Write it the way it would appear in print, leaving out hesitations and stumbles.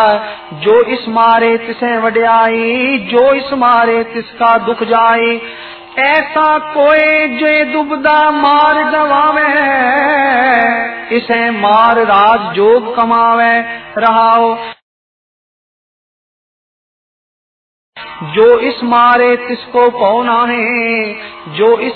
जो इस मारे तिसे वड्याई, जो इस मारे तिसका दुख जाए। ऐसा कोई जो दुबदा मार गवावे, इसे मार राज जोग कमावे। रहाओ जो इस मारे तिसको पौना है, जो इस